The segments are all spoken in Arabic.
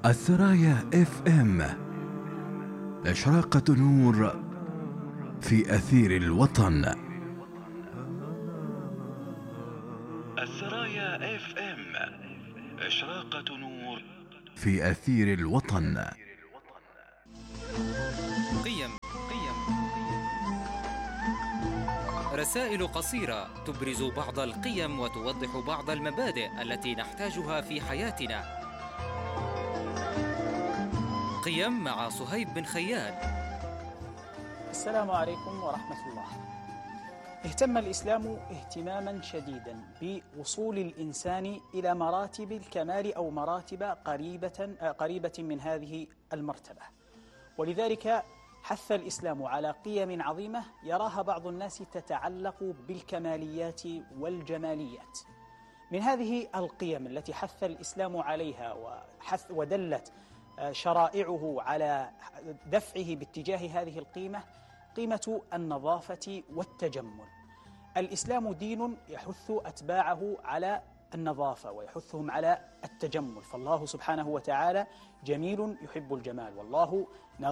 السرايا اف ام، إشراقة نور في أثير الوطن. السرايا اف ام، إشراقة نور في أثير الوطن. قيم رسائل قصيرة تبرز بعض القيم وتوضح بعض المبادئ التي نحتاجها في حياتنا. قيم مع صهيب بن خيال. السلام عليكم ورحمة الله. اهتم الإسلام اهتماما شديدا بوصول الإنسان إلى مراتب الكمال أو مراتب قريبة من هذه المرتبة، ولذلك حث الإسلام على قيم عظيمة يراها بعض الناس تتعلق بالكماليات والجماليات. من هذه القيم التي حث الإسلام عليها ودلت شرائعه على دفعه باتجاه هذه القيمة قيمة النظافة والتجمل. الإسلام دين يحث أتباعه على النظافة ويحثهم على التجمل، فالله سبحانه وتعالى جميل يحب الجمال، والله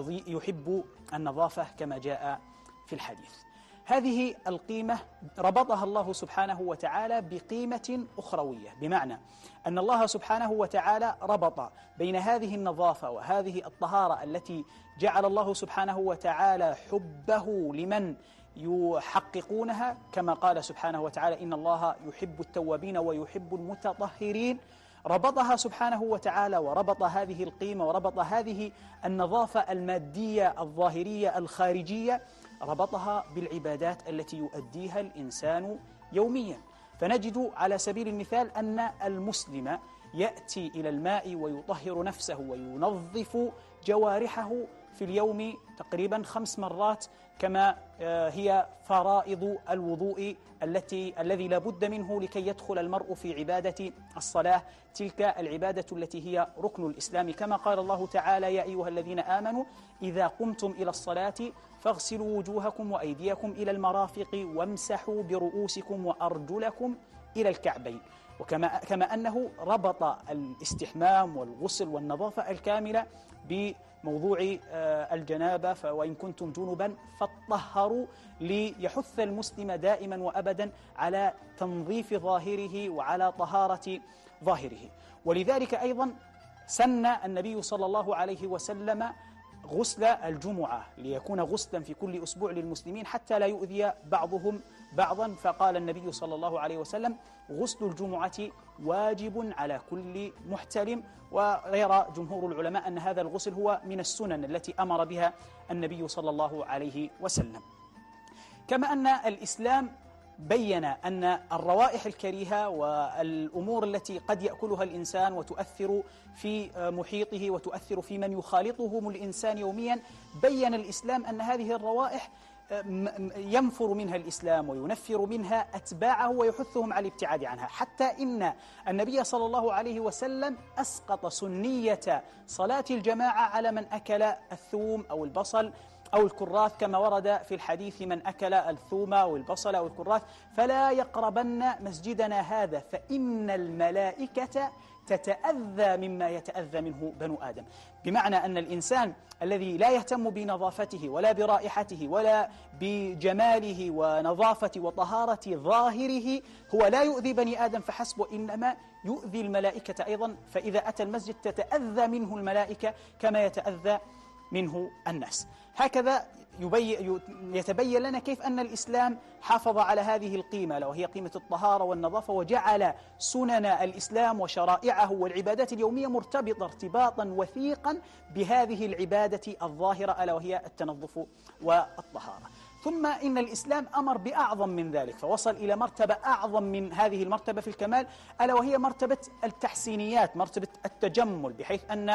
يحب النظافة كما جاء في الحديث. هذه القيمة ربطها الله سبحانه وتعالى بقيمة أخروية، بمعنى أن الله سبحانه وتعالى ربط بين هذه النظافة وهذه الطهارة التي جعل الله سبحانه وتعالى حبه لمن يحققونها، كما قال سبحانه وتعالى إن الله يحب التوابين ويحب المتطهرين. ربطها سبحانه وتعالى وربط هذه القيمة وربط هذه النظافة المادية الظاهرية الخارجية، ربطها بالعبادات التي يؤديها الإنسان يوميا. فنجد على سبيل المثال أن المسلم يأتي إلى الماء ويطهر نفسه وينظف جوارحه في اليوم تقريبا 5 مرات، كما هي فرائض الوضوء الذي لا بد منه لكي يدخل المرء في عبادة الصلاة، تلك العبادة التي هي ركن الإسلام، كما قال الله تعالى يا أيها الذين آمنوا إذا قمتم إلى الصلاة فاغسلوا وجوهكم وأيديكم إلى المرافق وامسحوا برؤوسكم وأرجلكم إلى الكعبين. كما أنه ربط الاستحمام والغسل والنظافة الكاملة بموضوع الجنابة، وإن كنتم جنبا فاطهروا، ليحث المسلم دائما وأبدا على تنظيف ظاهره وعلى طهارة ظاهره. ولذلك أيضا سن النبي صلى الله عليه وسلم غسل الجمعة ليكون غسلا في كل أسبوع للمسلمين حتى لا يؤذي بعضهم بعضا، فقال النبي صلى الله عليه وسلم غسل الجمعة واجب على كل محتلم. ويرى جمهور العلماء أن هذا الغسل هو من السنن التي أمر بها النبي صلى الله عليه وسلم. كما أن الإسلام بين أن الروائح الكريهة والأمور التي قد يأكلها الإنسان وتؤثر في محيطه وتؤثر في من يخالطهم الإنسان يوميا، بين الإسلام أن هذه الروائح ينفر منها الإسلام وينفر منها أتباعه ويحثهم على الابتعاد عنها، حتى إن النبي صلى الله عليه وسلم أسقط سنية صلاة الجماعة على من أكل الثوم أو البصل أو الكراث، كما ورد في الحديث من أكل الثوم أو البصل أو الكراث فلا يقربن مسجدنا هذا فإن الملائكة تتأذى مما يتأذى منه بنو آدم. بمعنى أن الإنسان الذي لا يهتم بنظافته ولا برائحته ولا بجماله ونظافة وطهارة ظاهره هو لا يؤذي بني آدم فحسب، وإنما يؤذي الملائكة أيضا، فإذا أتى المسجد تتأذى منه الملائكة كما يتأذى منه الناس. هكذا يتبين لنا كيف أن الإسلام حافظ على هذه القيمة وهي قيمة الطهارة والنظافة، وجعل سنن الإسلام وشرائعه والعبادات اليومية مرتبطة ارتباطا وثيقا بهذه العبادة الظاهرة ألا وهي التنظف والطهارة. ثم إن الإسلام أمر بأعظم من ذلك، فوصل إلى مرتبة أعظم من هذه المرتبة في الكمال ألا وهي مرتبة التحسينيات، مرتبة التجمل، بحيث أن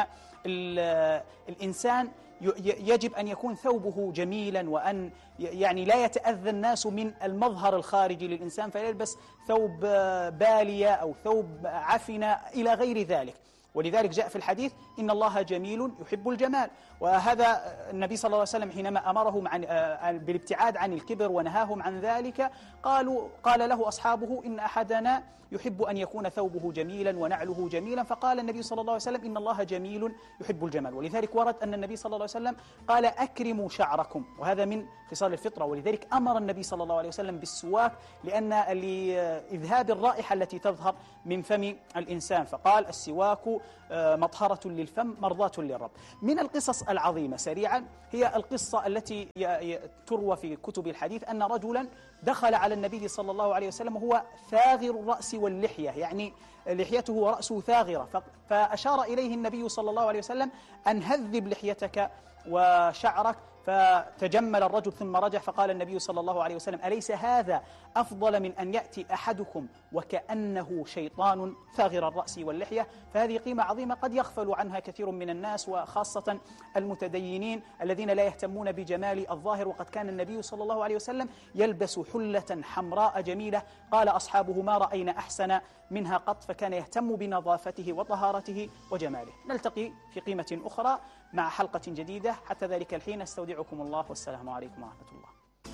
الإنسان يجب أن يكون ثوبه جميلا، وأن يعني لا يتأذى الناس من المظهر الخارجي للإنسان فيلبس ثوب بالية أو ثوب عفنة إلى غير ذلك. ولذلك جاء في الحديث إن الله جميل يحب الجمال. وهذا النبي صلى الله عليه وسلم حينما أمرهم بالابتعاد عن الكبر ونهاهم عن ذلك قال له أصحابه إن أحدنا يحب أن يكون ثوبه جميلا ونعله جميلا، فقال النبي صلى الله عليه وسلم إن الله جميل يحب الجمال. ولذلك ورد أن النبي صلى الله عليه وسلم قال أكرموا شعركم، وهذا من خصال الفطرة. ولذلك أمر النبي صلى الله عليه وسلم بالسواك لإذهاب الرائحة التي تظهر من فم الإنسان، فقال السواك مطهرة للفم مرضاة للرب. من القصص العظيمة سريعا هي القصة التي تروى في كتب الحديث أن رجلا دخل على النبي صلى الله عليه وسلم وهو ثاغر الرأس واللحية، يعني لحيته ورأسه ثاغرة، فأشار إليه النبي صلى الله عليه وسلم أن هذب لحيتك وشعرك، فتجمل الرجل ثم رجع، فقال النبي صلى الله عليه وسلم أليس هذا أفضل من أن يأتي أحدكم وكأنه شيطان ثاغر الرأس واللحية؟ فهذه قيمة عظيمة قد يغفل عنها كثير من الناس، وخاصة المتدينين الذين لا يهتمون بجمال الظاهر. وقد كان النبي صلى الله عليه وسلم يلبس حلة حمراء جميلة قال أصحابه ما رأينا أحسن منها قط، فكان يهتم بنظافته وطهارته وجماله. نلتقي في قيمة أخرى مع حلقة جديدة، حتى ذلك الحين استودعكم الله، والسلام عليكم ورحمة الله.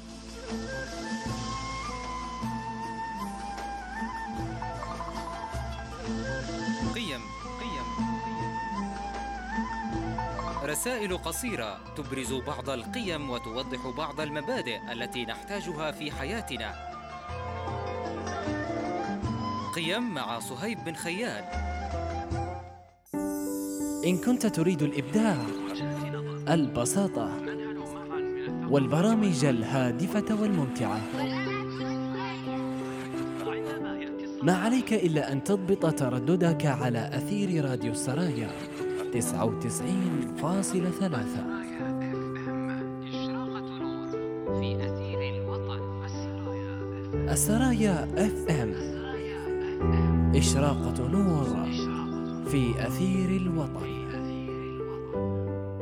قيم رسائل قصيرة تبرز بعض القيم وتوضح بعض المبادئ التي نحتاجها في حياتنا. قيم مع صهيب بن خيال. إن كنت تريد الإبداع، البساطة، والبرامج الهادفة والممتعة، ما عليك إلا أن تضبط ترددك على أثير راديو السرايا 99.3. السرايا FM، إشراقة نور في أثير الوطن.